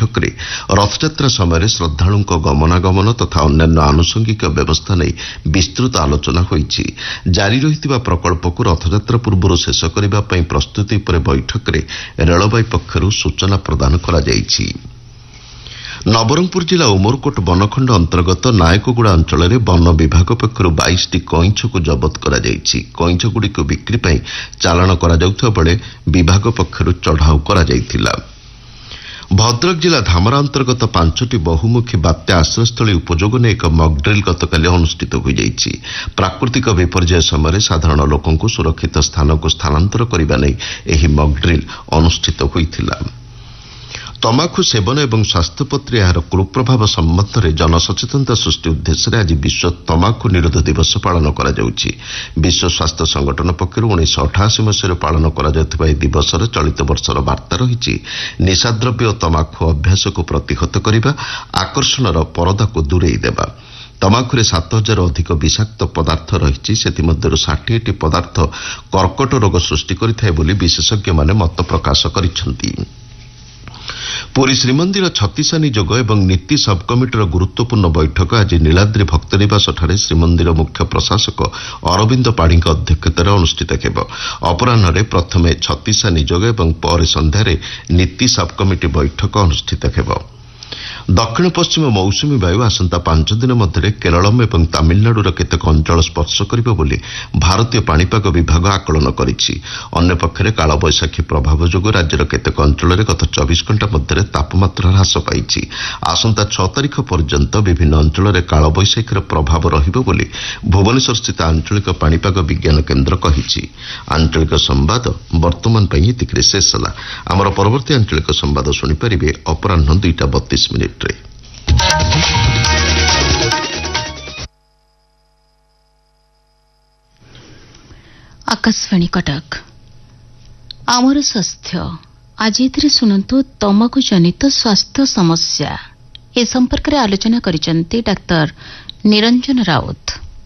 ବୈଠକରେ ରଥଯାତ୍ରା ସମୟରେ ଶ୍ରଦ୍ଧାଳୁଙ୍କ ଗମନାଗମନ ତଥା ଅନ୍ୟାନ୍ୟ ଆନୁଷଙ୍ଗିକ ବ୍ୟବସ୍ଥା ନେଇ ବିସ୍ତୃତ ଆଲୋଚନା ହୋଇଛି। ଜାରି ରହିଥିବା ପ୍ରକଳ୍ପକୁ ରଥଯାତ୍ରା ପୂର୍ବରୁ ଶେଷ କରିବା ପାଇଁ ପ୍ରସ୍ତୁତି ଉପରେ ବୈଠକରେ ରେଳବାଇ ପକ୍ଷରୁ ସୂଚନା ପ୍ରଦାନ କରାଯାଇଛି। ନବରଙ୍ଗପୁର ଜିଲ୍ଲା ଉମରକୋଟ ବନଖଣ୍ଡ ଅନ୍ତର୍ଗତ ନାୟକଗୁଡ଼ା ଅଞ୍ଚଳରେ ବନ ବିଭାଗ ପକ୍ଷରୁ 22ଟି କଇଁଛକୁ ଜବତ କରାଯାଇଛି। କଇଁଛଗୁଡ଼ିକୁ ବିକ୍ରି ପାଇଁ ଚାଲାଣ କରାଯାଉଥିବା ବେଳେ ବିଭାଗ ପକ୍ଷରୁ ଚଢ଼ାଉ କରାଯାଇଥିଲା। ଭଦ୍ରକ ଜିଲ୍ଲା ଧାମରା ଅନ୍ତର୍ଗତ 5ଟି ବହୁମୁଖୀ ବାତ୍ୟା ଆଶ୍ରୟସ୍ଥଳୀ ଉପଯୋଗ ନେଇ ଏକ ମକ୍ଡ୍ରିଲ୍ ଗତକାଲି ଅନୁଷ୍ଠିତ ହୋଇଯାଇଛି। ପ୍ରାକୃତିକ ବିପର୍ଯ୍ୟୟ ସମୟରେ ସାଧାରଣ ଲୋକଙ୍କୁ ସୁରକ୍ଷିତ ସ୍ଥାନକୁ ସ୍ଥାନାନ୍ତର କରିବା ନେଇ ଏହି ମକ୍ଡ୍ରିଲ୍ ଅନୁଷ୍ଠିତ ହୋଇଥିଲା। ତମାଖୁ ସେବନ ଏବଂ ସ୍ୱାସ୍ଥ୍ୟ ପ୍ରତି ଏହାର କୁପ୍ରଭାବ ସମ୍ବନ୍ଧରେ ଜନସଚେତନତା ସୃଷ୍ଟି ଉଦ୍ଦେଶ୍ୟରେ ଆଜି ବିଶ୍ୱ ତମାଖୁ ନିରୋଧ ଦିବସ ପାଳନ କରାଯାଉଛି। ବିଶ୍ୱ ସ୍ୱାସ୍ଥ୍ୟ ସଂଗଠନ ପକ୍ଷରୁ 1988 ମସିହାରୁ ପାଳନ କରାଯାଉଥିବା ଏହି ଦିବସର ଚଳିତ ବର୍ଷର ବାର୍ତ୍ତା ରହିଛି ନିଶାଦ୍ରବ୍ୟ ଓ ତମାଖୁ ଅଭ୍ୟାସକୁ ପ୍ରତିହତ କରିବା, ଆକର୍ଷଣର ପରଦାକୁ ଦୂରେଇ ଦେବା। ତମାଖୁରେ 7,000ରୁ ଅଧିକ ବିଷାକ୍ତ ପଦାର୍ଥ ରହିଛି। ସେଥିମଧ୍ୟରୁ 60ଟି ପଦାର୍ଥ କର୍କଟ ରୋଗ ସୃଷ୍ଟି କରିଥାଏ ବୋଲି ବିଶେଷଜ୍ଞମାନେ ମତ ପ୍ରକାଶ କରିଛନ୍ତି। ପୁରୀ ଶ୍ରୀମନ୍ଦିର ଛତିଶାନୀ ଯୋଗ ଏବଂ ନୀତି ସବ୍କମିଟିର ଗୁରୁତ୍ୱପୂର୍ଣ୍ଣ ବୈଠକ ଆଜି ନୀଳାଦ୍ରି ଭକ୍ତନିବାସଠାରେ ଶ୍ରୀମନ୍ଦିର ମୁଖ୍ୟ ପ୍ରଶାସକ ଅରବିନ୍ଦ ପାଢ଼ୀଙ୍କ ଅଧ୍ୟକ୍ଷତାରେ ଅନୁଷ୍ଠିତ ହେବ। ଅପରାହ୍ନରେ ପ୍ରଥମେ ଛତିଶାନୀ ଯୋଗ ଏବଂ ପରେ ସନ୍ଧ୍ୟାରେ ନୀତି ସବ୍କମିଟି ବୈଠକ ଅନୁଷ୍ଠିତ ହେବ। ଦକ୍ଷିଣ ପଶ୍ଚିମ ମୌସୁମୀ ବାୟୁ ଆସନ୍ତା 5 ଦିନ ମଧ୍ୟରେ କେରଳମ୍ ଏବଂ ତାମିଲନାଡୁର କେତେକ ଅଞ୍ଚଳ ସ୍ପର୍ଶ କରିବ ବୋଲି ଭାରତୀୟ ପାଣିପାଗ ବିଭାଗ ଆକଳନ କରିଛି। ଅନ୍ୟପକ୍ଷରେ କାଳବୈଶାଖୀ ପ୍ରଭାବ ଯୋଗୁଁ ରାଜ୍ୟର କେତେକ ଅଞ୍ଚଳରେ ଗତ 24 ଘଣ୍ଟା ମଧ୍ୟରେ ତାପମାତ୍ରା ହ୍ରାସ ପାଇଛି। ଆସନ୍ତା 6 ତାରିଖ ପର୍ଯ୍ୟନ୍ତ ବିଭିନ୍ନ ଅଞ୍ଚଳରେ କାଳବୈଶାଖୀର ପ୍ରଭାବ ରହିବ ବୋଲି ଭୁବନେଶ୍ୱରସ୍ଥିତ ଆଞ୍ଚଳିକ ପାଣିପାଗ ବିଜ୍ଞାନ କେନ୍ଦ୍ର କହିଛି। ଆଞ୍ଚଳିକ ସମ୍ବାଦ ବର୍ତ୍ତମାନ ପାଇଁ ଏତିକିରେ ଶେଷ ହେଲା। ଆମର ପରବର୍ତ୍ତୀ ଆଞ୍ଚଳିକ ସମ୍ବାଦ ଶୁଣିପାରିବେ ଅପରାହ୍ନ 2:32 आकाशवाणी कटक आमर स्वास्थ्य आज एथिरे सुनंतु तंबाकू जनित स्वास्थ्य समस्या ए संपर्क में आलोचना करिसेंती डाक्टर निरंजन राउत।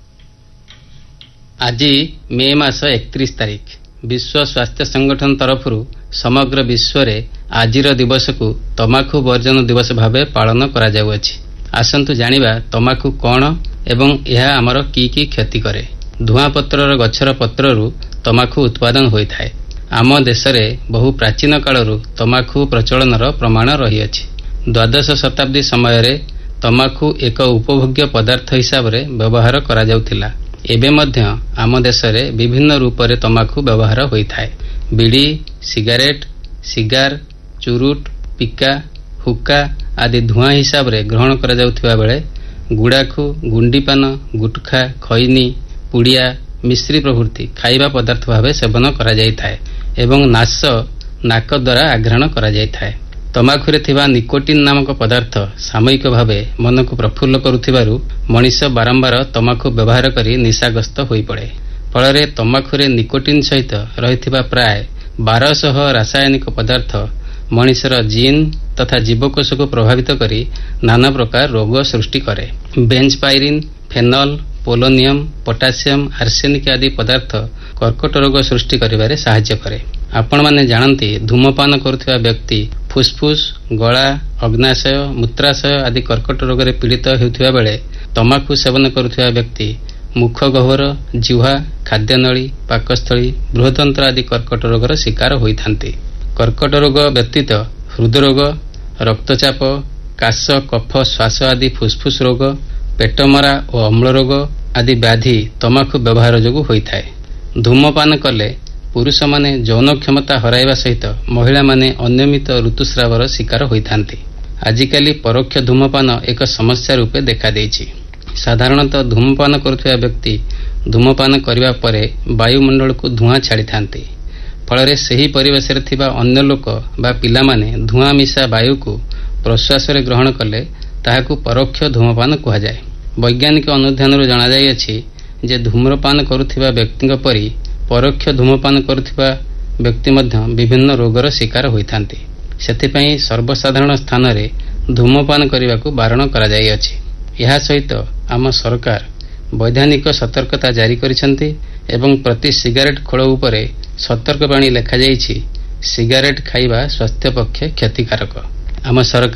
आज मे मास 31 तारिख विश्व स्वास्थ्य संगठन तरफरु समग्र विश्व रे आजिर दिवस को तमाखु वर्जन दिवस भावे पालन करा जाउअछि। आसंतु जानिबा तमाखु कोन एवं यह आमर की क्षति करे। धुआं पत्रर गछर पत्ररु तमाखु उत्पादन होइथाय। आम देश रे बहु प्राचीन कालरु तमाखु प्रचलनर प्रमाण रहिअछि। द्वादश शताब्दी समय रे तमाखु एक उपभोग्य पदार्थ हिसाब रे व्यवहार करा जाउथिला। एबे मध्य आम देश रे विभिन्न रूप रे तमाखु व्यवहार होइथाय। बीड़ी, सिगारेट, सिगार, चुरुट, पिका, हुक्का आदि धुआं हिसाब रे ग्रहण करा जाउथिबा बेले गुड़ाखु, गुंडीपान, गुटखा, खैनी, पुड़िया, मिश्री प्रभृति खाइबा पदार्थ भावे सेवन करा जाइथाय एवं नाश नाक द्वारा आघ्राण करा जाइथाय। तमाखुरे थिबा निकोटिन नामक पदार्थ सामयिक भावे मन को प्रफुल्ल करुथिबारु मनीष बारंबार तमाखु व्यवहार करी निशाग्रस्त होई पड़े। फलरे तमाखुरे निकोटिन सहित रहिथिबा प्राय 1200 रासायनिक पदार्थ मनीषर जीन तथा जीवकोश को प्रभावित करी नाना प्रकार रोग सृष्टि करे। बेंजपायरिन, फेनल, पोलोनियम, पोटासियम, आर्सेनिक आदि पदार्थ कर्कट रोग सृष्टि करिबारे सहाय्य करे। आपण माने जानती धूमपान करुथिबा व्यक्ति फुसफुस, गला, अग्नाशय, मूत्राशय आदि कर्कट रोग रे पीड़ित हेउथिबा बेले तमाखु सेवन करुथिबा व्यक्ति मुख गह्वर, जिह्वा, खाद्यनळी, पाकस्थळी, बृहतंत्र आदि कर्कट रोगर शिकार होइथांती। कर्कट रोग व्यतीत हृदरोग, रक्तचाप, काश, कफ, श्वास आदि फुसफुस रोग, पेटमरा और अम्ल रोग आदि व्याधि तमाखु व्यवहार जोगु होइथाय। धूमपान कले पुरुष माने यौन क्षमता हराइबा सहित महिला माने अनियमित ऋतुस्रावर शिकार होइथांती। आजिकाली परोक्ष धूमपान एक समस्या रूपे देखा देइछि। साधारणतः धूमपान करुथिबा व्यक्ति धूमपान करिबा परे वायुमंडल को धुआं छाड़ी थांती। फलरे सही परिवेश रे थिबा अन्य लोक बा पिला माने धुआं मिशा वायु को प्रश्वास रे ग्रहण कले ताहाकु परोक्ष धूमपान कुहा जाय। वैज्ञानिक अनुध्यान जना जायछि जे धूम्रपान करुथिबा व्यक्ति परि परोक्ष धूमपान करुथिबा व्यक्ति मध्य विभिन्न रोगर शिकार होइथांती। सेथिपई सर्वसाधारण स्थान रे धूमपान करिबाकु बारण करा जायछि। यह सहित आम सरकार वैधानिक सतर्कता जारी करिसेंती एवं प्रति सिगारेट खोल उपरे सतर्कवाणी लेखा जाइछि। सिगारेट खाइबा स्वास्थ्य पक्षे क्षतिकारक। आम सरकार